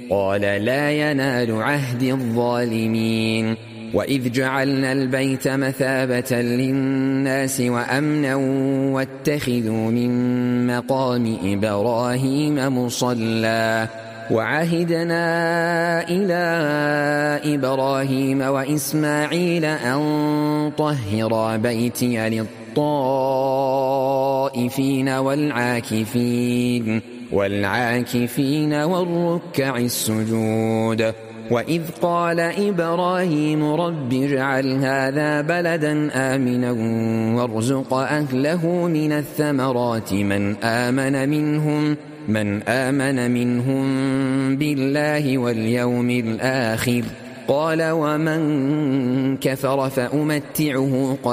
قال لا ينال عهد الظالمين. وإذ جعلنا البيت مثابة للناس وأمنا واتخذوا من مقام إبراهيم مصلى وعهدنا إلى إبراهيم وإسماعيل أن طهرا بيتي للطائفين والعاكفين والركع السجود. وإذ قال إبراهيم رب اجعل هذا بلدا آمنا وارزق أهله من الثمرات من آمن منهم بالله واليوم الآخر. قال ومن كفر فأمتعه